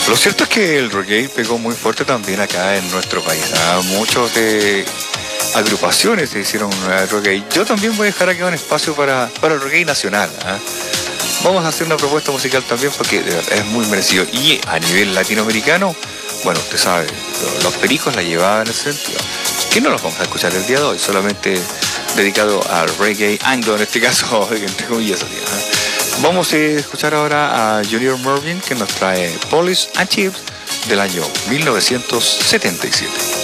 Lo cierto es que el reggae pegó muy fuerte también acá en nuestro país. Muchos de agrupaciones se hicieron reggae. Yo también voy a dejar aquí un espacio para el reggae nacional. Vamos a hacer una propuesta musical también porque de verdad es muy merecido. Y a nivel latinoamericano, bueno, usted sabe, los Pericos la llevaban en ese sentido. Que no los vamos a escuchar el día de hoy, solamente dedicado al reggae anglo, en este caso, entre comillas. Vamos a escuchar ahora a Junior Murvin, que nos trae Polish and Chips del año 1977.